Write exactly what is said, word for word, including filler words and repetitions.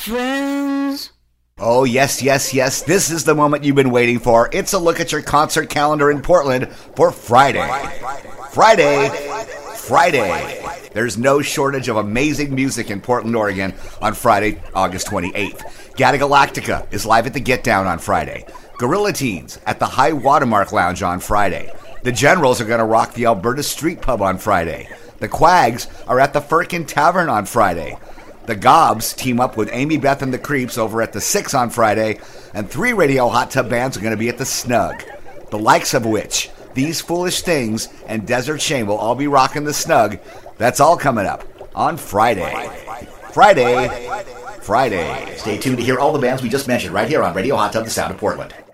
Friends. Oh, yes, yes, yes. This is the moment you've been waiting for. It's a look at your concert calendar in Portland for Friday. Friday. Friday. There's no shortage of amazing music in Portland, Oregon on Friday, August twenty-eighth. Gata Galactica is live at the Get Down on Friday. Gorilla Teens at the High Watermark Lounge on Friday. The Generals are going to rock the Alberta Street Pub on Friday. The Quags are at the Firkin Tavern on Friday. The Gobs team up with Amy Beth and the Creeps over at the Six on Friday, and three radio hot tub bands are going to be at the Snug, the likes of which These Foolish Things and Desert Shame will all be rocking the Snug. That's all coming up on Friday. Friday. Friday. Stay tuned to hear all the bands we just mentioned right here on Radio Hot Tub, the Sound of Portland.